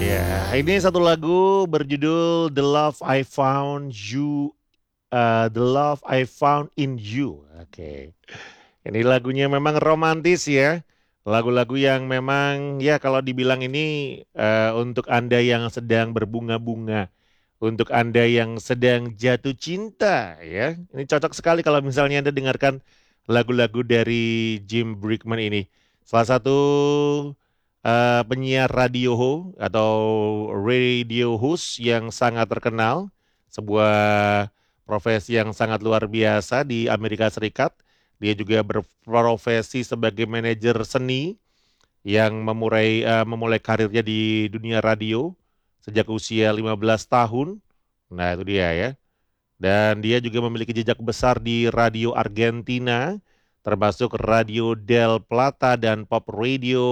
Ya, ini satu lagu berjudul The Love I Found You, The Love I Found in You. Oke. Ini lagunya memang romantis ya. Lagu-lagu yang memang ya kalau dibilang ini untuk Anda yang sedang berbunga-bunga, untuk Anda yang sedang jatuh cinta ya. Ini cocok sekali kalau misalnya Anda dengarkan lagu-lagu dari Jim Brickman ini. Salah satu penyiar radio atau radio host yang sangat terkenal, sebuah profesi yang sangat luar biasa di Amerika Serikat. Dia juga berprofesi sebagai manajer seni yang memulai karirnya di dunia radio sejak usia 15 tahun. Nah, itu dia ya. Dan dia juga memiliki jejak besar di radio Argentina, termasuk Radio Del Plata dan Pop Radio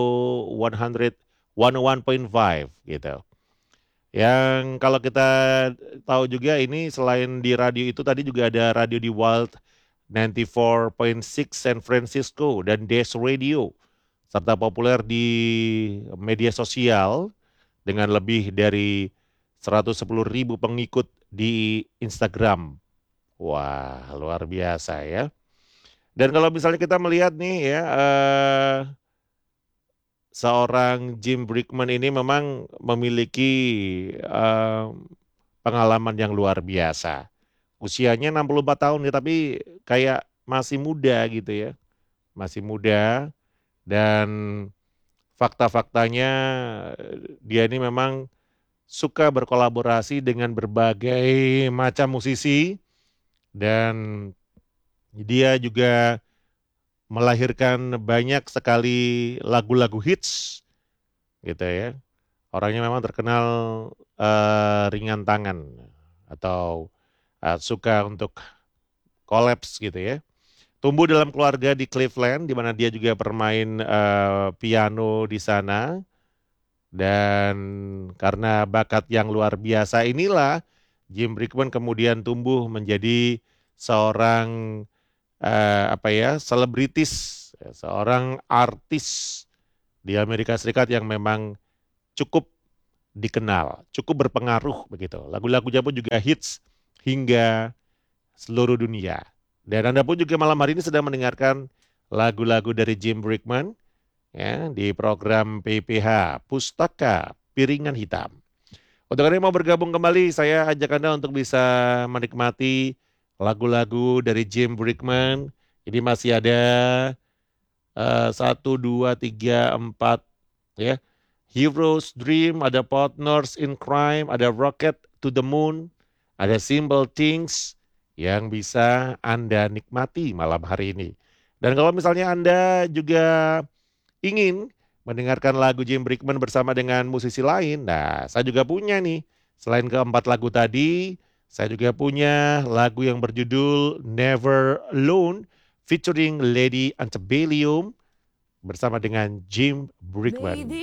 101.5 gitu. Yang kalau kita tahu juga ini selain di radio itu tadi juga ada radio di Wild 94.6 San Francisco dan Dash Radio, serta populer di media sosial dengan lebih dari 110.000 pengikut di Instagram. Wah, luar biasa ya. Dan kalau misalnya kita melihat nih ya, seorang Jim Brickman ini memang memiliki eh, pengalaman yang luar biasa. Usianya 64 tahun nih, tapi kayak masih muda gitu ya. Masih muda dan fakta-faktanya dia ini memang suka berkolaborasi dengan berbagai macam musisi dan dia juga melahirkan banyak sekali lagu-lagu hits gitu ya. Orangnya memang terkenal ringan tangan atau suka untuk kolaps gitu ya. Tumbuh dalam keluarga di Cleveland di mana dia juga bermain piano di sana dan karena bakat yang luar biasa inilah Jim Brickman kemudian tumbuh menjadi seorang selebritis, seorang artis di Amerika Serikat yang memang cukup dikenal, cukup berpengaruh begitu. Lagu-lagunya pun juga hits hingga seluruh dunia. Dan Anda pun juga malam hari ini sedang mendengarkan lagu-lagu dari Jim Brickman ya di program PPH Pustaka Piringan Hitam. Untuk Anda yang mau bergabung kembali, saya ajak Anda untuk bisa menikmati lagu-lagu dari Jim Brickman. Ini masih ada 1, 2, 3, 4 ya. Heroes Dream, ada Partners in Crime, ada Rocket to the Moon, ada Simple Things yang bisa Anda nikmati malam hari ini. Dan kalau misalnya Anda juga ingin mendengarkan lagu Jim Brickman bersama dengan musisi lain, nah saya juga punya nih. Selain keempat lagu tadi, saya juga punya lagu yang berjudul Never Alone featuring Lady Antebellum bersama dengan Jim Brickman.